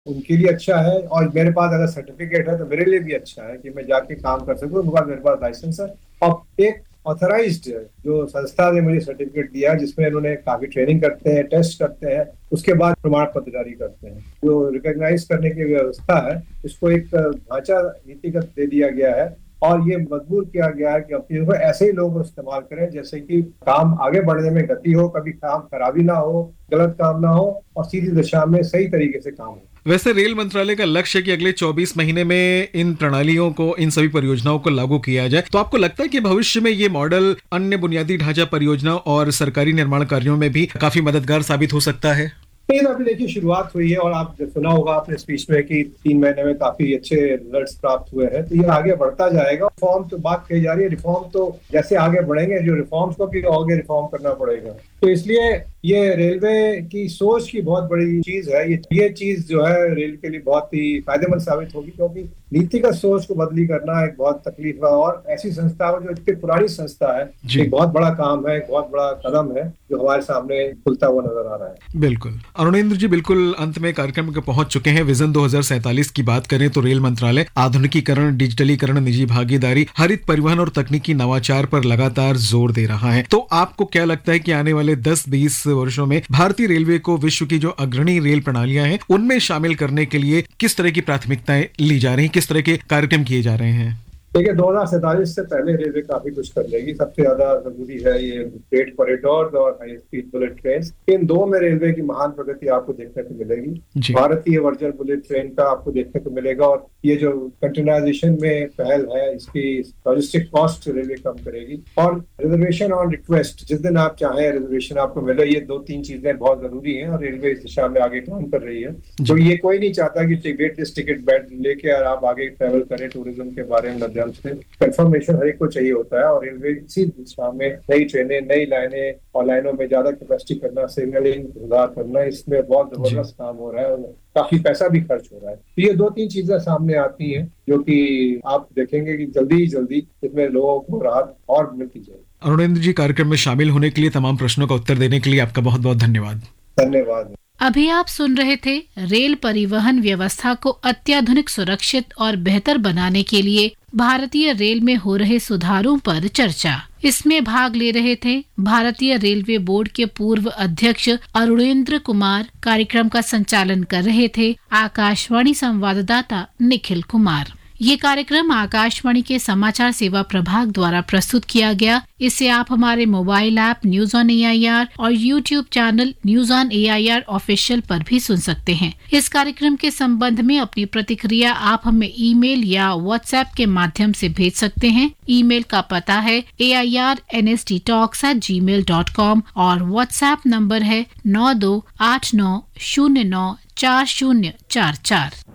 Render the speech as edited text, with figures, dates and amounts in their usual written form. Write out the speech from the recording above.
उनके लिए अच्छा है, और मेरे पास अगर सर्टिफिकेट है तो मेरे लिए भी अच्छा है कि मैं जाके काम कर सकूँ, मेरे पास लाइसेंस है। और एक ऑथराइज्ड जो संस्था ने मुझे सर्टिफिकेट दिया है, जिसमें उन्होंने काफी ट्रेनिंग करते हैं, टेस्ट करते हैं, उसके बाद प्रमाण पत्र जारी करते हैं। जो रिकॉग्नाइज करने की व्यवस्था है, इसको एक ढांचा नीतिगत दे दिया गया है, और ये मजबूर किया गया है कि अपनी जगह ऐसे ही लोग इस्तेमाल करें जैसे कि काम आगे बढ़ने में गति हो, कभी काम खराबी ना हो, गलत काम ना हो, और सीधी दिशा में सही तरीके से काम हो। वैसे रेल मंत्रालय का लक्ष्य है कि अगले 24 महीने में इन प्रणालियों को, इन सभी परियोजनाओं को लागू किया जाए। तो आपको लगता है कि भविष्य में ये मॉडल अन्य बुनियादी ढांचा परियोजनाओं और सरकारी निर्माण कार्यों में भी काफी मददगार साबित हो सकता है? लेकिन अभी देखिए, शुरुआत हुई है, और आप सुना होगा आपने स्पीच में कि 3 महीने में काफी अच्छे रिजल्ट्स प्राप्त हुए हैं, तो ये आगे बढ़ता जाएगा। रिफॉर्म तो बात कही जा रही है, रिफॉर्म तो जैसे आगे बढ़ेंगे, जो रिफॉर्म्स को भी आगे रिफॉर्म करना पड़ेगा। तो इसलिए ये रेलवे की सोच की बहुत बड़ी चीज है। ये चीज जो है रेल के लिए बहुत ही फायदेमंद साबित होगी, क्योंकि नीतिगत सोच को बदली करना एक बहुत तकलीफ है, और ऐसी संस्था है जो इतनी पुरानी संस्था है, एक बहुत बड़ा काम है, एक बहुत बड़ा कदम है जो हमारे सामने खुलता हुआ नजर आ रहा है। बिल्कुल अरुणेंद्र जी, बिल्कुल अंत में कार्यक्रम के पहुंच चुके हैं। विजन 2047 की बात करें तो रेल मंत्रालय आधुनिकीकरण, डिजिटलीकरण, निजी भागीदारी, हरित परिवहन और तकनीकी नवाचार पर लगातार जोर दे रहा है। तो आपको क्या लगता है कि आने वाले 10-20 वर्षों में भारतीय रेलवे को विश्व की जो अग्रणी रेल प्रणालियां हैं उनमें शामिल करने के लिए किस तरह की प्राथमिकताएं ली जा रही हैं, किस तरह के कार्यक्रम किए जा रहे हैं? देखिए, 2047 से पहले रेलवे काफी कुछ कर लेगी। सबसे ज्यादा जरूरी है ये फ्रेट कॉरिडोर और हाई स्पीड बुलेट ट्रेन। इन दो में रेलवे की महान प्रगति आपको देखने को मिलेगी। भारतीय वर्जन बुलेट ट्रेन का आपको देखने को मिलेगा, और ये जो कंटेनराइजेशन में पहल है, इसकी लॉजिस्टिक कॉस्ट रेलवे कम करेगी। और रिजर्वेशन ऑन रिक्वेस्ट, जिस दिन आप चाहें रिजर्वेशन आपको मिले, ये 2-3 चीजें बहुत जरूरी है, और रेलवे इस दिशा में आगे काम कर रही है। तो ये कोई नहीं चाहता कि वेट लिस्ट टिकट बैठ लेके और आप आगे ट्रेवल करें टूरिज्म के बारे में। कंफर्मेशन हर एक को चाहिए होता है, और रेलवे इसी दिशा में नई ट्रेनें, नई लाइनें, और लाइनों में ज्यादा कैपेसिटी करना, सिग्नलिंग सुधार करना, इसमें बहुत जबरदस्त काम हो रहा है, और काफी पैसा भी खर्च हो रहा है। तो ये 2-3 चीजें सामने आती हैं जो कि आप देखेंगे कि जल्दी ही जल्दी इसमें लोगों को राहत और मिलती जाएगी। अरुणेंद्र जी, कार्यक्रम में शामिल होने के लिए, तमाम प्रश्नों का उत्तर देने के लिए आपका बहुत बहुत धन्यवाद। धन्यवाद। अभी आप सुन रहे थे रेल परिवहन व्यवस्था को अत्याधुनिक, सुरक्षित और बेहतर बनाने के लिए भारतीय रेल में हो रहे सुधारों पर चर्चा। इसमें भाग ले रहे थे भारतीय रेलवे बोर्ड के पूर्व अध्यक्ष अरुणेंद्र कुमार। कार्यक्रम का संचालन कर रहे थे आकाशवाणी संवाददाता निखिल कुमार। ये कार्यक्रम आकाशवाणी के समाचार सेवा प्रभाग द्वारा प्रस्तुत किया गया। इसे आप हमारे mobile app news on AIR और YouTube channel news on AIR official पर भी सुन सकते हैं। इस कार्यक्रम के संबंध में अपनी प्रतिक्रिया आप हमें ईमेल या व्हाट्सएप के माध्यम से भेज सकते हैं। ईमेल का पता है airnsttalks@gmail.com और व्हाट्सएप नंबर है 9289094044।